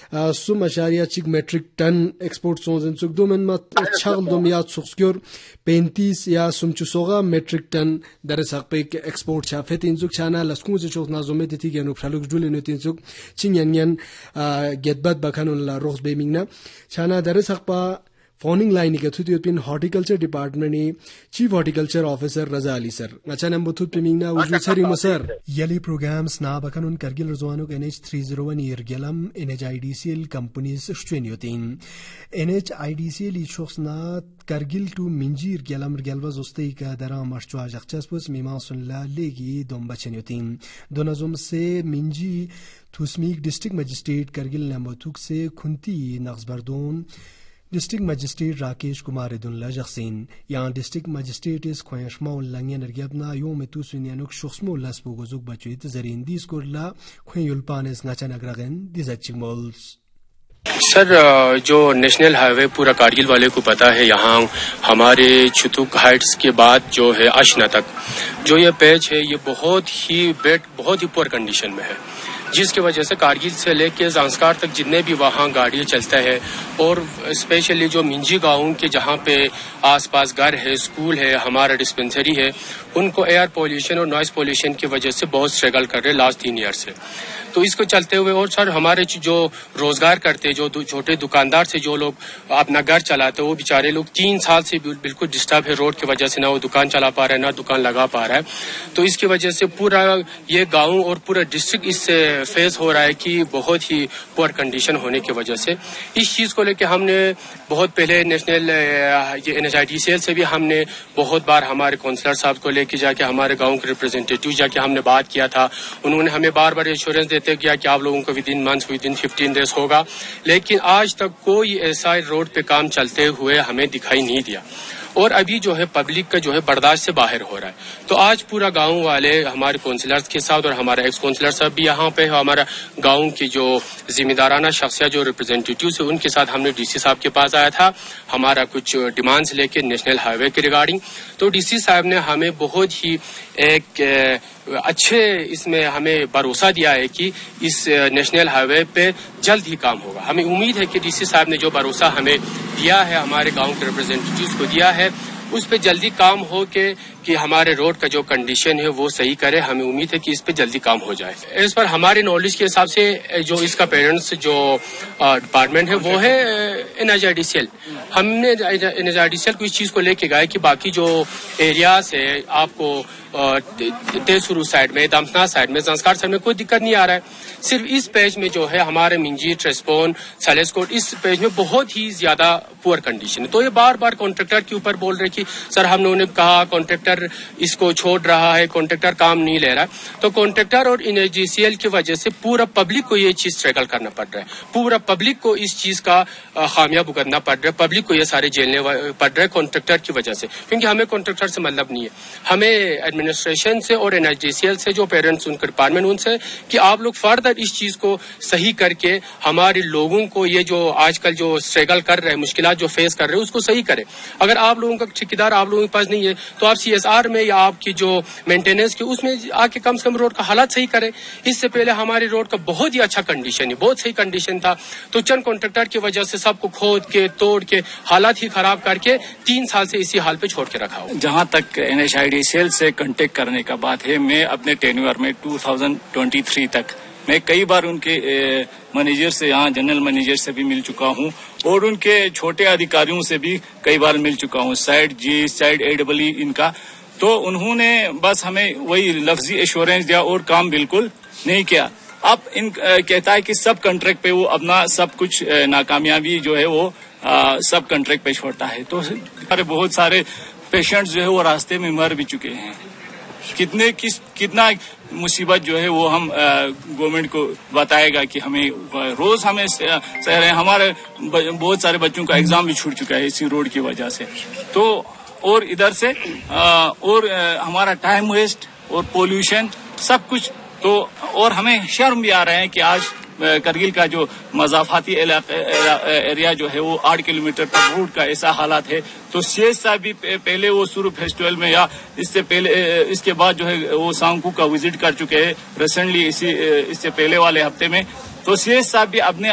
sum,8 metric ton export sonzen zugdomen mat chagldom ya tsuxgör 35 ya sumchusoga metric ton daresaqpek export chafetin zug chana laskun zechos nazometi genuk shaluk julenetin zug chinyanyan getbat bakanun la rox bemingna chana daresaqpa phoning line کے تھوت pain horticulture department نی chief horticulture officer رضا علی سر اچھا number تھوت پمینگنا وجود سری مسر یلی programmes نا بکنون Kargil رزوانو NH301 ایرگلم NHIDCL companies شچوینیوتین NHIDCL شخصنا Kargil تو منجی ایرگلم رگلوز استی کا درام اشچو آجاقچاس پس میمانسون لا لیگی دوم بچنیوتین دونازم سے منجی توسمیک ڈسٹرکٹ مجسٹریٹ کرگل نمبر توک سے کھنتی نقص بردون ڈسٹرکٹ مجسٹریٹ راکیش کمار دنلا جخسین یہاں ڈسٹرکٹ مجسٹریٹ اس خویشما لنگین ارگیبنا یوم تو سنیانوک شخصمو لسبو گزوک بچویت زرین دیس کرلا خوین یلپانس ناچن اگرغن دیزچ مولز. سر جو نیشنل ہائی وے پورا کارگل والے کو پتا ہے، یہاں ہمارے چھتوک ہائٹس کے بعد جو ہے اشنا تک جو یہ پیچ ہے یہ بہت ہی پور کنڈیشن میں ہے، جس کی وجہ سے کارگل سے لے کے زانسکار تک جتنے بھی وہاں گاڑیاں چلتا ہے، اور اسپیشلی جو منجی گاؤں کے جہاں پہ آس پاس گھر ہے، اسکول ہے، ہمارا ڈسپنسری ہے، ان کو ایئر پولیوشن اور نوائز پولیوشن کی وجہ سے بہت اسٹرگل کر رہے لاسٹ 3 ایئر سے. تو اس کو چلتے ہوئے اور سر ہمارے جو روزگار کرتے جو چھوٹے دکاندار سے جو لوگ اپنا گھر چلاتے وہ بیچارے لوگ 3 سال سے بالکل ڈسٹرب ہے روڈ کی وجہ سے، نہ وہ دکان چلا پا رہا ہے نہ دکان لگا پا رہا ہے. تو اس کی وجہ سے پورا یہ گاؤں اور پورا ڈسٹرکٹ اس سے فیس ہو رہا ہے کہ بہت ہی پور کنڈیشن ہونے کی وجہ سے. اس چیز کو لے کے ہم نے بہت پہلے نیشنل NHIDCL سے بھی ہم نے بہت بار ہمارے کونسلر صاحب کو لے کے جا کے ہمارے گاؤں کے ریپرزینٹیٹیو جا کے ہم نے بات کیا تھا. انہوں نے ہمیں بار بار ایشورنس دیتے کیا کہ آپ لوگوں کو ودن منتھ ودن 15 days ہوگا، لیکن آج تک کوئی ایسا روڈ پہ کام چلتے ہوئے ہمیں دکھائی نہیں دیا. اور ابھی جو ہے پبلک کا جو ہے برداشت سے باہر ہو رہا ہے. تو آج پورا گاؤں والے ہمارے کونسلرز کے ساتھ اور ہمارا ایکس کونسلر صاحب بھی یہاں پہ، ہمارا گاؤں کی جو ذمہ دارانہ شخصیت جو ریپرزینٹیٹیوز ہیں ان کے ساتھ ہم نے DC صاحب کے پاس آیا تھا ہمارا کچھ ڈیمانڈز لے کے نیشنل ہائی وے کے ریگارڈنگ. تو DC صاحب نے ہمیں بہت ہی ایک اچھے اس میں ہمیں بھروسہ دیا ہے کہ اس نیشنل ہائی وے پہ جلد ہی کام ہوگا. ہمیں امید ہے کہ DC صاحب نے جو بھروسہ ہمیں دیا ہے، ہمارے گاؤں کے ریپرزینٹیٹیوز کو دیا ہے، اس پہ جلدی کام ہو کے کہ ہمارے روڈ کا جو کنڈیشن ہے وہ صحیح کرے. ہمیں امید ہے کہ اس پہ جلدی کام ہو جائے. اس پر ہمارے نالج کے حساب سے جو اس کا پیرنٹس جو ڈپارٹمنٹ ہے وہ ہے NHIDCL. ہم نے NHIDCL کو اس چیز کو لے کے گئے کہ باقی جو ایریاز ہے آپ کو تیسرو سائڈ میں، دمسنا سائڈ میں، زنسکار سائڈ میں کوئی دقت نہیں آ رہا ہے. صرف اس پیج میں جو ہے ہمارے منجی، ٹریسپون، سیلسکوٹ، اس پیج میں بہت ہی زیادہ پور کنڈیشن ہے. تو یہ بار بار کانٹریکٹر کے اوپر بول رہے کہ سر ہم نے انہیں کہا کانٹریکٹر اس کو چھوڑ رہا ہے، کانٹریکٹر کام نہیں لے رہا. تو کانٹریکٹر اور NHIDCL کی وجہ سے پورا پبلک کو یہ چیز اسٹرگل کرنا پڑ رہا ہے. پورا پبلک کو اس چیز کا خامیہ بھگتنا پڑ رہا ہے. پبلک کو یہ سارے جھیلنے پڑ رہے کانٹریکٹر کی وجہ سے، کیونکہ ہمیں کانٹریکٹر سے مطلب نہیں ہے. ہمیں ایڈمنسٹریشن سے اور NHIDCL سے جو پیرنٹس ان کا ڈپارٹمنٹ ان سے کہ آپ لوگ فردر اس چیز کو صحیح کر کے ہمارے لوگوں کو یہ جو آج کل جو اسٹرگل کر رہے ہیں، مشکلات جو فیس کر رہے ہیں اس کو صحیح کرے. اگر آپ لوگوں کا ٹھیکیدار آپ لوگوں کے پاس نہیں ہے تو آپ CSR میں یا آپ کی جو مینٹیننس کی اس میں آ کے کم سے کم روڈ کا حالات صحیح کریں. اس سے پہلے ہماری روڈ کا بہت ہی اچھا کنڈیشن ہے، بہت صحیح کنڈیشن تھا. تو چند کانٹریکٹر کی وجہ سے سب کو کھود کے توڑ کے حالات ہی خراب کر کے 3 سال سے اسی حال پہ چھوڑ کے رکھا ہوں. جہاں تک NHIDCL سے کنٹیکٹ کرنے کا بات ہے، میں اپنے ٹینیور میں 2023 تک میں کئی بار ان کے مینیجر سے، یہاں جنرل مینیجر سے بھی مل چکا ہوں اور ان کے چھوٹے ادھیکاریوں سے بھی کئی بار مل چکا ہوں، سائڈ G، سائڈ AEE ان کا. تو انہوں نے بس ہمیں وہی لفظی ایشورنس دیا اور کام بالکل نہیں کیا. اب ان کہتا ہے کہ سب کنٹریکٹ پہ وہ اپنا سب کچھ ناکامیابی جو ہے وہ سب کنٹریکٹ پہ چھوڑتا ہے. تو بہت سارے پیشنٹس جو ہے وہ راستے میں مر بھی چکے ہیں. کتنا مصیبت جو ہے وہ ہم گورنمنٹ کو بتائے گا کہ ہمیں روز ہمیں سہ رہے ہیں. ہمارے بہت سارے بچوں کا ایگزام بھی چھوٹ چکا ہے اسی روڈ کی وجہ سے. تو اور ادھر سے اور ہمارا ٹائم ویسٹ اور پولوشن سب کچھ. تو اور ہمیں شرم بھی آ رہے ہیں کہ آج کرگل کا جو مضافاتی ایریا جو ہے وہ 8 کلومیٹر پر روڈ کا ایسا حالات ہے. تو CS صاحب بھی پہلے وہ سورو فیسٹیول میں یا اس سے پہلے اس کے بعد جو ہے وہ سانکو کا وزٹ کر چکے ہیں ریسنٹلی اس سے پہلے والے ہفتے میں. تو CS صاحب بھی اپنے